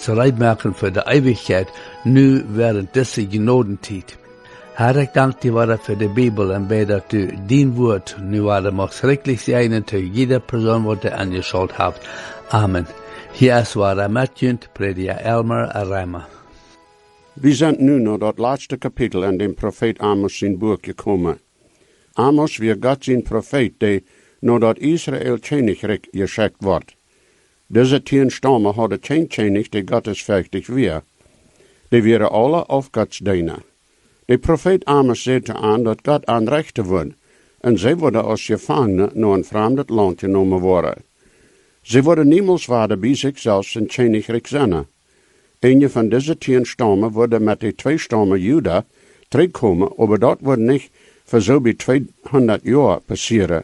maken voor de eeuwigheid, nu während deze genodentijd. Herr, ik dank dir wieder für die Bibel und bete, dass du dein Wort nu wieder mag schrecklich sein zu jeder Person, die du angeschaut habt. Amen. Hier ist wieder Matjünd, Prediger Elmer Reimer. Wir sind nu naar dat laatste kapitel in dem Prophet Amos zijn Buch gekommen. Amos wie Gott zijn Prophet, die nadat Israel Königreich geschickt wordt. Deze 10 stammen hadden geen König, die gottesfürchtig weer. Die waren alle auf Gottes Diener. De Prophet Amos zette aan dat God aanrechten wordt, en zij worden als gevangenen naar een vreemd land genomen worden. Ze worden niemals waarde bij zichzelf een Königreich zijn. Een van deze 10 stammen worden met de 2 stammen Juda terugkomen, maar dat wordt niet voor zo bij 200 jaar passeren.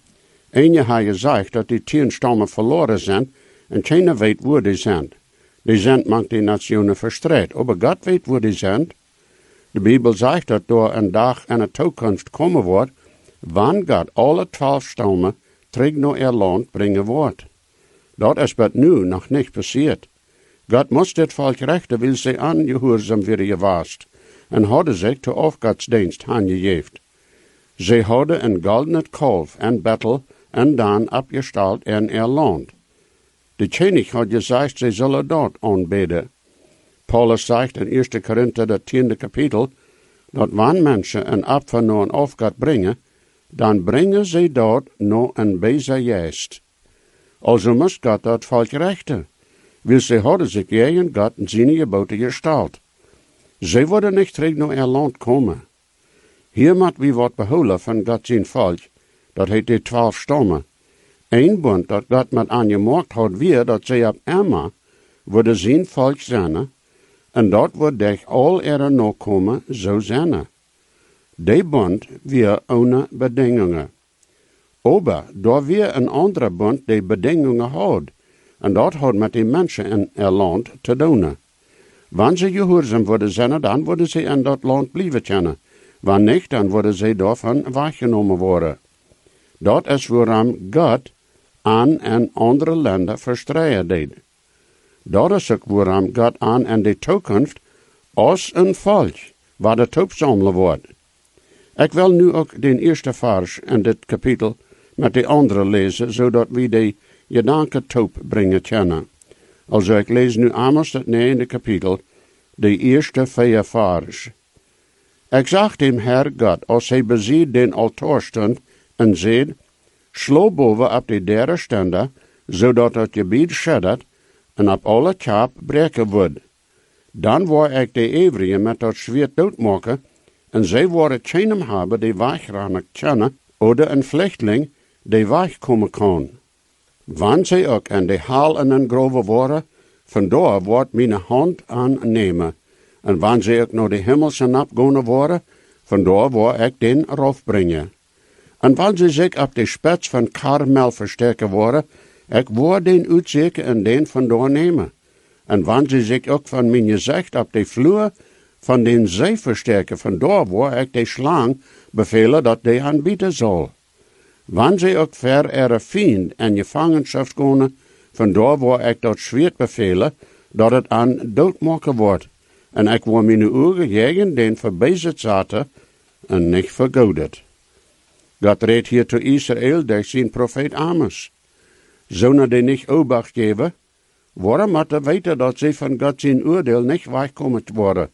Een heeft gezegd dat die 10 stammen verloren zijn en keiner weet waar die zijn. Die zijn mank die nationen verstrekt, maar God weet waar die zijn. De Bibel zegt dat door een dag en een toekomst komen wordt, wanneer God alle 12 stammen terug naar ihr land brengen wordt. Dat is wat nu nog niet passiert. God moest dit volk rechten, wil ze aangehoorzaam worden gewaast, en hadden zich te afgodsdienst aangegeven. Ze hadden een goldenen kalf en battle en dan opgesteld in ihr land. De koning had gezegd, ze zullen dat aanbidden. Paulus zegt in 1 Korinther, dat 10e kapitel, dat wanneer mensen een opfer naar een afgod brengen, dan brengen ze dat naar een bezer geest. Also moest God dat volk rechten, wil ze hadden zich tegen God en zijn geboten gesteld. Ze worden niet terug naar ihr land komen. Hier moet wie wat behouden van God zijn volk, dat heet de 12 stammen. Een bund dat God met aangemaakt had weer, dat ze op Emma worden zijn volk zijn, en dat wordt durch al ihre nakomen zo zijn. Die bund weer ohne bedingingen. Aber daar weer een andere bund die bedingingen had, en dat had met die mensen in ihr land te doen. Wanneer ze gehoorzaam worden zijn, dan worden ze in dat land blijven kennen. Wanneer niet, dan worden ze daarvan weggenomen worden. Dat is waarom God aan en andere landen verstreien deed. Dat is ook waarom God aan in de toekomst als een volk waar het opzamelen wordt. Ik wil nu ook de eerste vers in dit kapitel met de andere lezen, zodat we de gedanken top brengen kunnen. Also ik lees nu Amos het 9e kapitel, de eerste 4 vers. Ik zag dem Herr God, als hij beziet den altaar stond, en zei, slo boven op de derde stande, zodat het gebied scheddert, en op alle kaap breken wordt. Dan wou ik de Evrieën met dat zwaard doodmaken, en zij worden geen hebben die wegrennen kunnen, of een vluchteling die wegkomen kan. Wanneer zij ook in de haal en een grove worden, vandaar wordt mijn hand aannemen. En wanneer zij ook naar de hemelse opgaan worden, vandaar wordt ik den rof brengen. En wanneer ze zich op de spits van Karmel versterken worden, ik word den uitzeker en den vandaar nemen. En wanneer ze zich ook van mijn gezicht op de vloer van den zee versterken, vandaar word ik de slang bevelen dat die aanbieden zal. Wanneer ze ook ver ihre vriend in gevangenschap gaan, vandaar word ik dat zwaard bevelen dat het aan doodmaken wordt. En ik word mijn ogen jagen den verbezet zaten en niet vergodet. God redt hier tot Israël durch zijn Prophet Amos. Zonen die niet obacht geven, waarom moet er weten dat ze van God zijn oordeel niet wegkomen worden?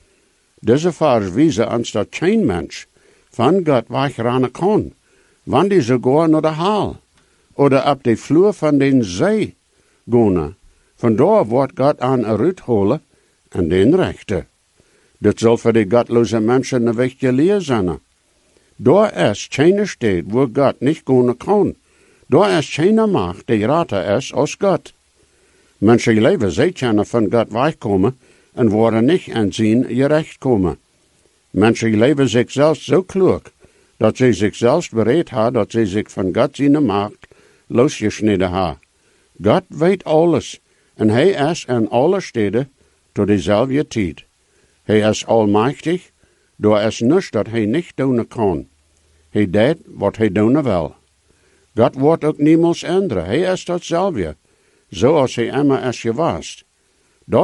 Deze vers wijzen ons dat geen mens van God wegrennen kan, wanneer die sogar naar de haal, oder op de vloer van den zee gaan. Vandaar wordt God aan eruit holen en den rechten. Dit zal voor de godloze mensen een wichtige leer zijn. Daar is geen stad waar God niet gaan kan. Daar is geen macht die rater is als God. Mensen leven zij kunnen van God wegkomen en worden niet aan zijn gerecht komen. Mensen leven zichzelf zo klug, dat ze zichzelf bereid hebben dat ze zich van God zijn macht losgesneden hebben. God weet alles en hij is in alle steden tot dezelfde tijd. Hij is almachtig, daar is niets dat hij niet doen kan. Hij deed wat hij doen wil. God wordt ook niemals änderen. Hij is datzelfde, zoals hij immer is geweest.